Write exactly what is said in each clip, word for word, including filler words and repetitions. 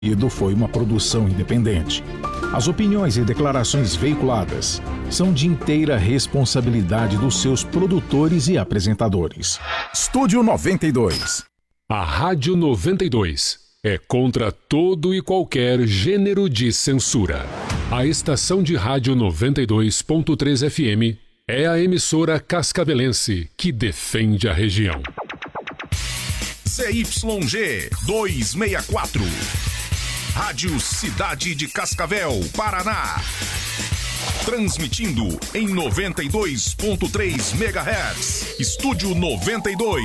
Foi uma produção independente. As opiniões e declarações veiculadas são de inteira responsabilidade dos seus produtores e apresentadores. Estúdio noventa e dois. A Rádio noventa e dois é contra todo e qualquer gênero de censura. A estação de rádio noventa e dois ponto três F M é a emissora cascavelense que defende a região. C Y G duzentos e sessenta e quatro. Rádio Cidade de Cascavel, Paraná. Transmitindo em noventa e dois ponto três megahertz. Estúdio noventa e dois.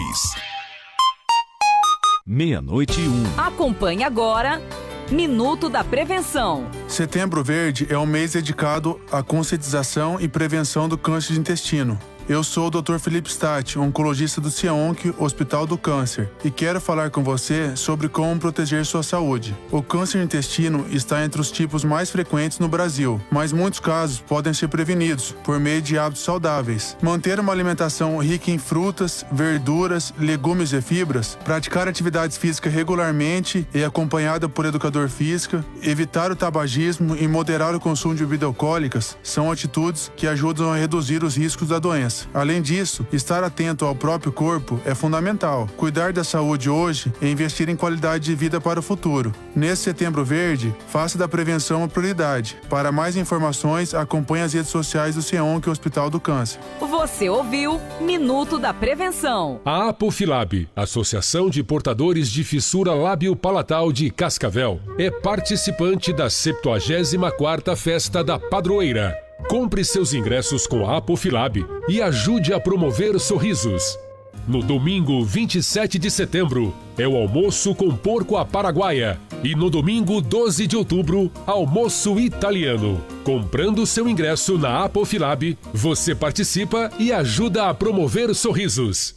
Meia-noite e um. Acompanhe agora Minuto da Prevenção. Setembro Verde é um mês dedicado à conscientização e prevenção do câncer de intestino. Eu sou o doutor Felipe Stati, oncologista do CIAONC, Hospital do Câncer, e quero falar com você sobre como proteger sua saúde. O câncer de intestino está entre os tipos mais frequentes no Brasil, mas muitos casos podem ser prevenidos por meio de hábitos saudáveis. Manter uma alimentação rica em frutas, verduras, legumes e fibras, praticar atividades físicas regularmente e acompanhada por educador físico, evitar o tabagismo e moderar o consumo de bebidas alcoólicas são atitudes que ajudam a reduzir os riscos da doença. Além disso, estar atento ao próprio corpo é fundamental. Cuidar da saúde hoje é investir em qualidade de vida para o futuro. Nesse Setembro Verde, faça da prevenção uma prioridade. Para mais informações, acompanhe as redes sociais do CIAONC Hospital do Câncer. Você ouviu Minuto da Prevenção. A Apofilab, Associação de Portadores de Fissura Lábio-Palatal de Cascavel, é participante da septuagésima quarta Festa da Padroeira. Compre seus ingressos com a Apofilab e ajude a promover sorrisos. No domingo vinte e sete de setembro é o almoço com porco à paraguaia e no domingo doze de outubro, almoço italiano. Comprando seu ingresso na Apofilab, você participa e ajuda a promover sorrisos.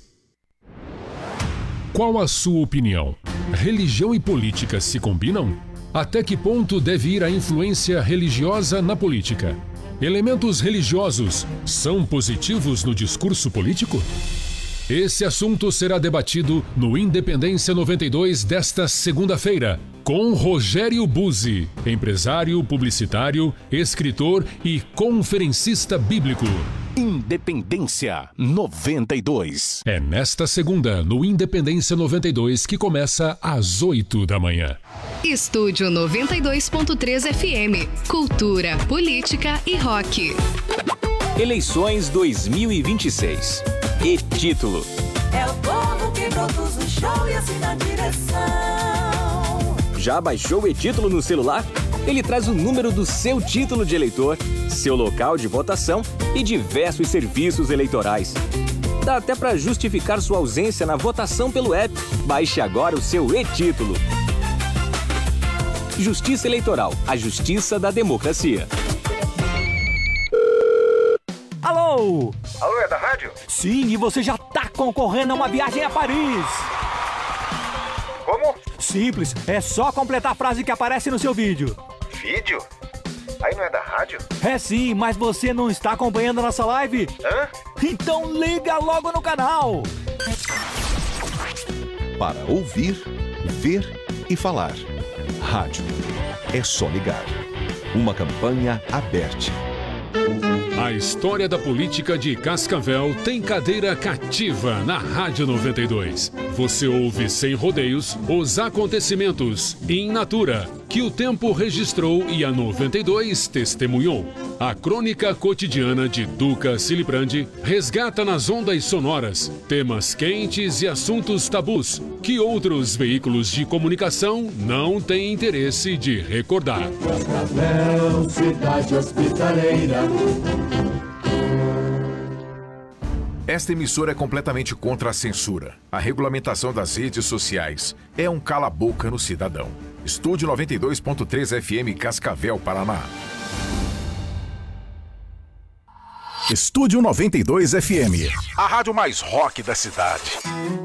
Qual a sua opinião? Religião e política se combinam? Até que ponto deve ir a influência religiosa na política? Elementos religiosos são positivos no discurso político? Esse assunto será debatido no Independência noventa e dois desta segunda-feira, com Rogério Buzzi, empresário, publicitário, escritor e conferencista bíblico. Independência noventa e dois. É nesta segunda, no Independência noventa e dois, que começa às oito da manhã. Estúdio noventa e dois ponto três F M. Cultura, política e rock. Eleições dois mil e vinte e seis. E título: é o povo que produz o show e assina a direção. Já baixou o e-título no celular? Ele traz o número do seu título de eleitor, seu local de votação e diversos serviços eleitorais. Dá até para justificar sua ausência na votação pelo app. Baixe agora o seu e-título. Justiça Eleitoral, a justiça da democracia. Alô? Alô, é da rádio? Sim, e você já tá concorrendo a uma viagem a Paris. Como? Simples, é só completar a frase que aparece no seu vídeo. Vídeo? Aí não é da rádio? É sim, mas você não está acompanhando a nossa live? Hã? Então liga logo no canal. Para ouvir, ver e falar. Rádio. É só ligar. Uma campanha aberta. A história da política de Cascavel tem cadeira cativa na Rádio noventa e dois. Você ouve sem rodeios os acontecimentos in natura que o tempo registrou e a noventa e dois testemunhou. A crônica cotidiana de Duca Silibrandi resgata nas ondas sonoras temas quentes e assuntos tabus que outros veículos de comunicação não têm interesse de recordar. Cascavel, cidade hospitaleira. Esta emissora é completamente contra a censura. A regulamentação das redes sociais é um cala-boca no cidadão. Estúdio noventa e dois ponto três F M, Cascavel, Paraná. Estúdio noventa e dois F M. A rádio mais rock da cidade.